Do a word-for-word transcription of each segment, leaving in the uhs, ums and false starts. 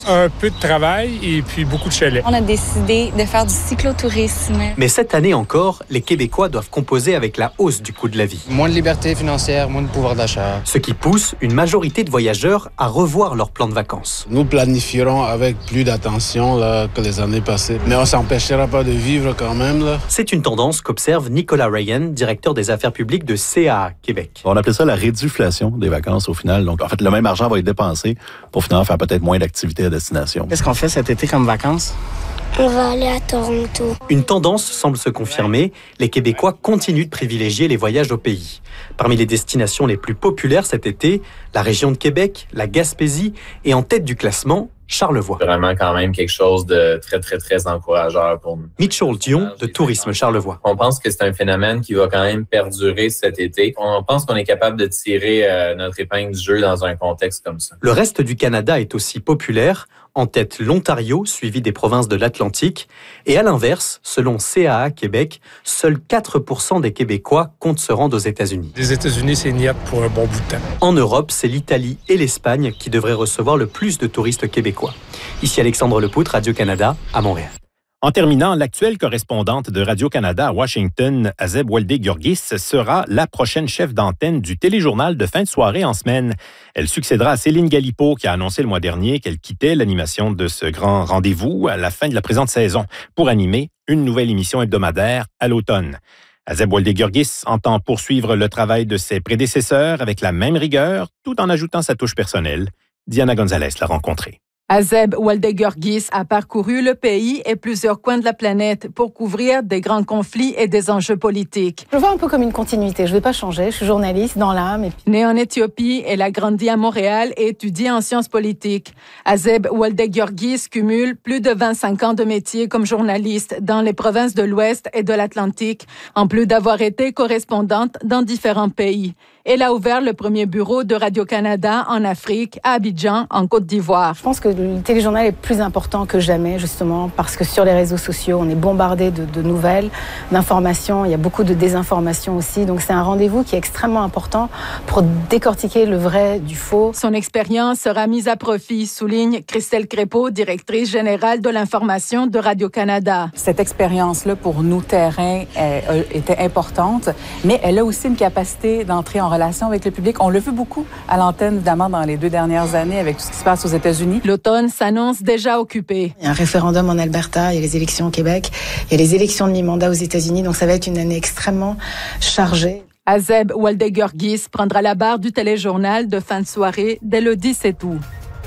Un peu de travail et puis beaucoup de chalets. On a décidé de faire du cyclotourisme. Mais cette année encore, les Québécois doivent composer avec la hausse du coût de la vie. Moins de liberté financière, moins de pouvoir d'achat. Ce qui pousse une majorité de voyageurs à revoir leur plan de vacances. Nous planifierons avec plus d'attention là, que les années passées. Mais on ne s'empêchera pas de vivre quand même. Là. C'est une tendance qu'observe Nicolas Ryan, directeur des affaires publiques de C A A Québec. On appelle ça la réduflation des vacances au final. Donc, en fait, le même argent va être dépensé pour finalement faire peut-être moins d'activités à destination. Qu'est-ce qu'on fait cet été comme vacances? On va aller à Toronto. Une tendance semble se confirmer. Les Québécois continuent de privilégier les voyages au pays. Parmi les destinations les plus populaires cet été, la région de Québec, la Gaspésie et en tête du classement, Charlevoix. Vraiment quand même quelque chose de très, très, très encourageur pour nous. Mitchell Dion, de Tourisme Charlevoix. On pense que c'est un phénomène qui va quand même perdurer cet été. On pense qu'on est capable de tirer euh, notre épingle du jeu dans un contexte comme ça. Le reste du Canada est aussi populaire. En tête, l'Ontario, suivi des provinces de l'Atlantique. Et à l'inverse, selon C A A Québec, seuls quatre pour cent des Québécois comptent se rendre aux États-Unis. Les États-Unis, c'est niette pour un bon bout de temps. En Europe, c'est l'Italie et l'Espagne qui devraient recevoir le plus de touristes québécois. Ici Alexandre Lepoutre, Radio-Canada, à Montréal. En terminant, l'actuelle correspondante de Radio-Canada à Washington, Azeb Walde-Giorgis, sera la prochaine chef d'antenne du téléjournal de fin de soirée en semaine. Elle succédera à Céline Galipeau, qui a annoncé le mois dernier qu'elle quittait l'animation de ce grand rendez-vous à la fin de la présente saison pour animer une nouvelle émission hebdomadaire à l'automne. Azeb Walde-Giorgis entend poursuivre le travail de ses prédécesseurs avec la même rigueur, tout en ajoutant sa touche personnelle. Diana Gonzalez l'a rencontrée. Azeb Walde-Giorgis a parcouru le pays et plusieurs coins de la planète pour couvrir des grands conflits et des enjeux politiques. Je le vois un peu comme une continuité. Je ne vais pas changer. Je suis journaliste dans l'âme. Et puis... Née en Éthiopie, elle a grandi à Montréal et étudié en sciences politiques. Azeb Walde-Giorgis cumule plus de vingt-cinq ans de métier comme journaliste dans les provinces de l'Ouest et de l'Atlantique, en plus d'avoir été correspondante dans différents pays. Elle a ouvert le premier bureau de Radio-Canada en Afrique, à Abidjan, en Côte d'Ivoire. Je pense que le téléjournal est plus important que jamais, justement, parce que sur les réseaux sociaux, on est bombardé de, de nouvelles, d'informations. Il y a beaucoup de désinformation aussi. Donc, c'est un rendez-vous qui est extrêmement important pour décortiquer le vrai du faux. Son expérience sera mise à profit, souligne Christelle Crépeau, directrice générale de l'information de Radio-Canada. Cette expérience-là, pour nous, terrain, elle, était importante, mais elle a aussi une capacité d'entrer en relation avec le public. On l'a vu beaucoup à l'antenne, évidemment, dans les deux dernières années avec tout ce qui se passe aux États-Unis. L'automne s'annonce déjà occupé. Il y a un référendum en Alberta, il y a les élections au Québec, il y a les élections de mi-mandat aux États-Unis, donc ça va être une année extrêmement chargée. Azeb Walde-Giorgis prendra la barre du téléjournal de fin de soirée dès le dix-sept août.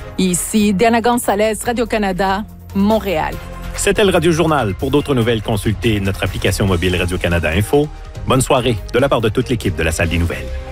Ici, Diana Gonzalez, Radio-Canada, Montréal. C'était le Radio-Journal. Pour d'autres nouvelles, consultez notre application mobile Radio-Canada Info. Bonne soirée de la part de toute l'équipe de la Salle des Nouvelles.